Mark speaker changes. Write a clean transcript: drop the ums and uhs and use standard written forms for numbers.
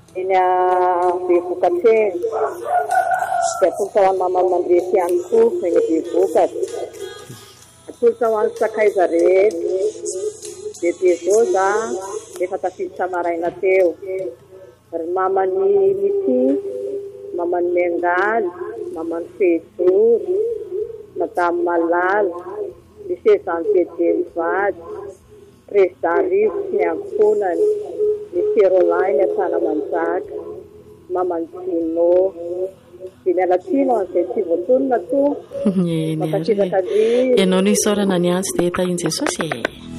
Speaker 1: eny a Bevokatreny dia atolotra ho an'ny mama mandresy ihany koa eny Bevokatra. Atolotra ho an'ny sakaiza rehetra. Dia zao za efa tafiditra maraina teo. Ry mamany Mity, mamany Mengaly, mamany Fezoro, madame Malala, lycée Jean Pédeny Vady, président Rivotra ny ankohonany, lycée Roland Antanamanjaka, mamany Dino. Dia miala tsiny an'izay tsy voatonona to.
Speaker 2: Ianao no isaorana ny antsy dia tahian Jesosy.